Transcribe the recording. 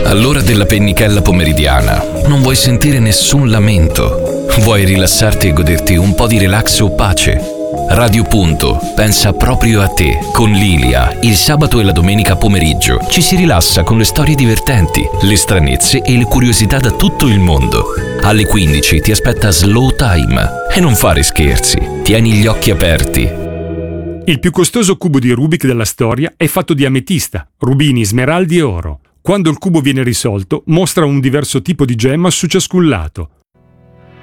All'ora della pennichella pomeridiana non vuoi sentire nessun lamento. Vuoi rilassarti e goderti un po' di relax o pace? Radio Punto pensa proprio a te. Con Lilia, il sabato e la domenica pomeriggio ci si rilassa con le storie divertenti, le stranezze e le curiosità da tutto il mondo. Alle 15 ti aspetta Slow Time. E non fare scherzi, tieni gli occhi aperti. Il più costoso cubo di Rubik della storia è fatto di ametista, rubini, smeraldi e oro. Quando il cubo viene risolto, mostra un diverso tipo di gemma su ciascun lato.